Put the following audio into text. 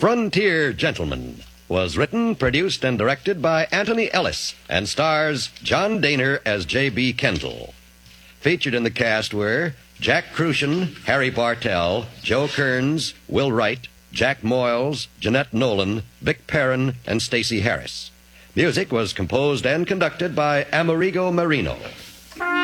Frontier Gentleman was written, produced, and directed by Anthony Ellis and stars John Daner as J.B. Kendall. Featured in the cast were Jack Crucian, Harry Bartell, Joe Kearns, Will Wright, Jack Moyles, Jeanette Nolan, Vic Perrin, and Stacey Harris. Music was composed and conducted by Amerigo Marino.